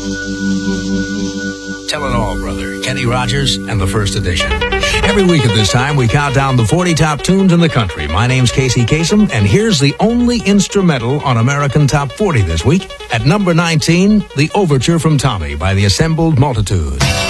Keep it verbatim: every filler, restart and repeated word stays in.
Tell it all, brother. Kenny Rogers and the First Edition. Every week at this time, we count down the forty top tunes in the country. My name's Casey Kasem, and here's the only instrumental on American Top forty this week. At number nineteen, The Overture from Tommy by the Assembled Multitude.